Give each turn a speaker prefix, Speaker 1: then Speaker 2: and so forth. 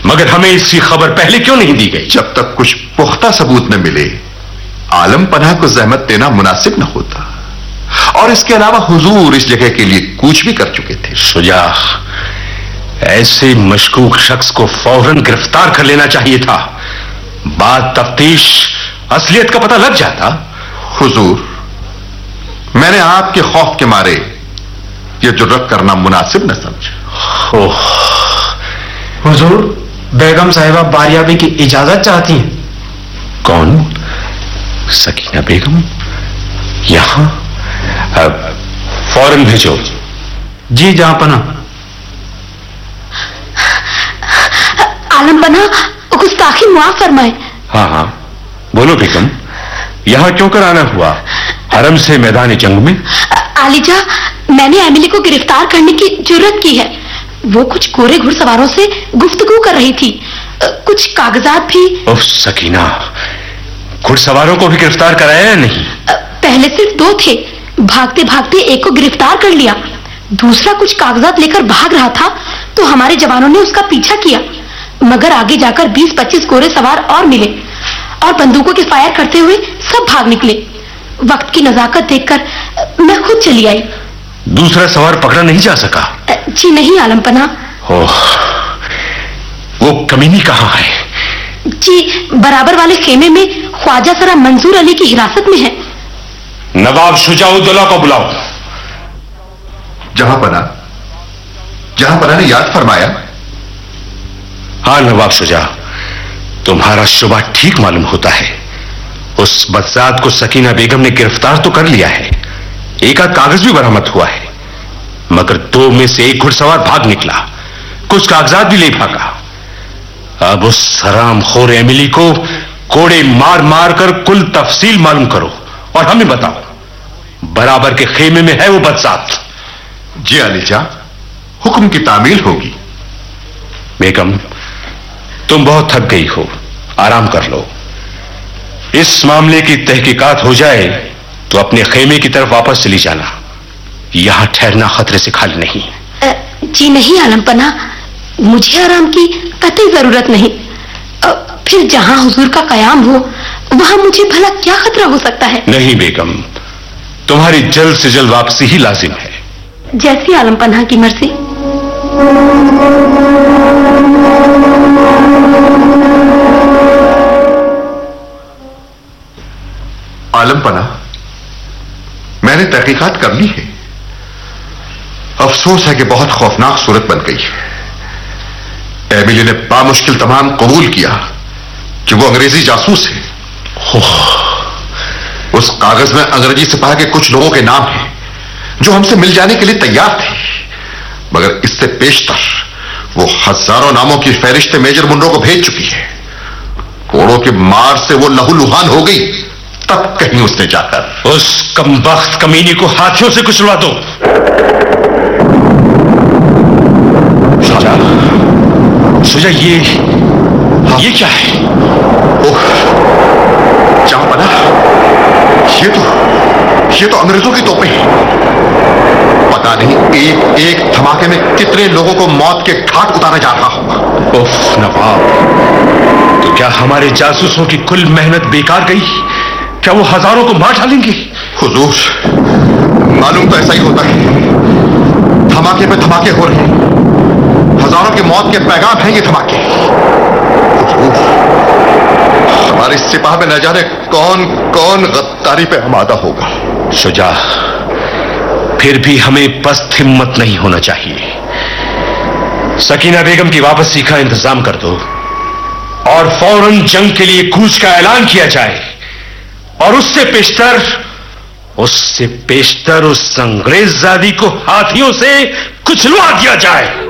Speaker 1: مگر ہمیں اس کی خبر پہلے کیوں نہیں دی گئی؟
Speaker 2: جب تک کچھ پختہ ثبوت نہ ملے عالم پناہ کو زحمت دینا مناسب نہ ہوتا، اور اس کے علاوہ حضور اس جگہ کے لیے کوچ بھی کر چکے تھے۔
Speaker 1: شجاع، ایسے مشکوک شخص کو فوراً گرفتار کر لینا چاہیے تھا، بعد تفتیش اصلیت کا پتہ لگ جاتا۔
Speaker 2: حضور، میں نے آپ کے خوف کے مارے یہ جرأت کرنا مناسب نہ سمجھا۔
Speaker 3: حضور، بیگم صاحبہ باریابی کی اجازت چاہتی ہیں۔
Speaker 1: کون؟ سکینہ بیگم یہاں؟ فوراً بھیجو۔
Speaker 3: جی جہاں پناہ۔
Speaker 4: عالم پناہ، گستاخی معاف فرمائے۔
Speaker 1: ہاں ہاں بولو بیگم، یہاں کیوں کر آنا ہوا؟ حرم سے میدان جنگ میں؟
Speaker 4: عالیجا، میں نے ایملی کو گرفتار کرنے کی جرت کی ہے۔ وہ کچھ گورے گھڑ سواروں سے گفتگو کر رہی تھی، کچھ کاغذات بھی۔
Speaker 1: اف سکینہ، گھڑ سواروں کو بھی گرفتار کرایا یا نہیں؟
Speaker 4: پہلے صرف 2 تھے، بھاگتے بھاگتے ایک کو گرفتار کر لیا، دوسرا کچھ کاغذات لے کر بھاگ رہا تھا تو ہمارے جوانوں نے اس کا پیچھا کیا، مگر آگے جا کر 20-25 گورے سوار اور ملے اور بندوقوں کے فائر کرتے ہوئے سب بھاگ نکلے۔ وقت کی نزاکت دیکھ کر میں خود چلی آئی۔
Speaker 1: دوسرا سوار پکڑا نہیں جا سکا؟
Speaker 4: جی نہیں عالم پناہ۔
Speaker 1: وہ کمینی کہاں ہے؟
Speaker 4: جی برابر والے خیمے میں خواجہ سرا منظور علی کی حراست میں ہے۔
Speaker 1: نواب شجاع الدولہ کو بلاؤ۔
Speaker 2: جہاں پناہ نے یاد فرمایا۔
Speaker 1: ہاں نواب شجاع، تمہارا شبہ ٹھیک معلوم ہوتا ہے۔ اس بدذات کو سکینہ بیگم نے گرفتار تو کر لیا ہے، ایک آدھ کاغذ بھی برآمد ہوا ہے، مگر 2 میں سے ایک گھڑ سوار بھاگ نکلا، کچھ کاغذات بھی لے بھاگا۔ اب اس حرام خور ایملی کو کوڑے مار مار کر کل تفصیل معلوم کرو اور ہمیں بتاؤ، برابر کے خیمے میں ہے وہ بدذات؟
Speaker 2: جی عالیجا، حکم کی تعمیل ہوگی۔
Speaker 1: بیگم تم بہت تھک گئی ہو، آرام کر لو، اس معاملے کی تحقیقات ہو جائے تو اپنے خیمے کی طرف واپس چلی جانا، یہاں ٹھہرنا خطرے سے خالی نہیں۔
Speaker 4: جی نہیں عالم پناہ، مجھے آرام کی قطعی ضرورت نہیں، پھر جہاں حضور کا قیام ہو وہاں مجھے بھلا کیا خطرہ ہو سکتا ہے؟
Speaker 1: نہیں بیگم، تمہاری جلد سے جلد واپسی ہی لازم ہے۔
Speaker 4: جیسی عالم پناہ کی مرضی۔
Speaker 2: عالم پناہ، میں نے تحقیقات کر لی ہے، افسوس ہے کہ بہت خوفناک صورت بن گئی ہے۔ ایملی نے بامشکل تمام قبول کیا کہ وہ انگریزی جاسوس ہے۔ اس کاغذ میں انگریزی سپاہ کے کچھ لوگوں کے نام ہیں جو ہم سے مل جانے کے لیے تیار تھے، مگر اس سے پیشتر وہ ہزاروں ناموں کی فہرست میجر منرو کو بھیج چکی ہے۔ کوڑوں کے مار سے وہ لہو لہان ہو گئی، تب کہیں اس نے جا کر
Speaker 1: اس کمبخت کمینی کو ہاتھیوں سے کچلوا دو۔ شجاع یہ کیا ہے؟
Speaker 2: جہاں پناہ، یہ تو انگریزوں کی توپیں ہیں، پتا نہیں ایک ایک دھماکے میں کتنے لوگوں کو موت کے گھاٹ اتارا جا رہا ہوگا۔
Speaker 1: اف نواب، تو کیا ہمارے جاسوسوں کی کل محنت بیکار گئی؟ کیا وہ ہزاروں کو مار ڈالیں گے؟
Speaker 2: حضور، معلوم تو ایسا ہی ہوتا ہے، دھماکے پہ دھماکے ہو رہے ہیں، ہزاروں کی موت کے پیغام ہیں یہ دھماکے۔ حضور، ہمارے سپاہ میں نہ جانے کون کون غداری پہ آمادہ ہوگا۔
Speaker 1: شجاع، پھر بھی ہمیں پست ہمت نہیں ہونا چاہیے۔ سکینہ بیگم کی واپسی کا انتظام کر دو اور فوراً جنگ کے لیے کوچ کا اعلان کیا جائے، اور اس سے پیشتر اس انگریز زادی کو ہاتھیوں سے کچلوا دیا جائے۔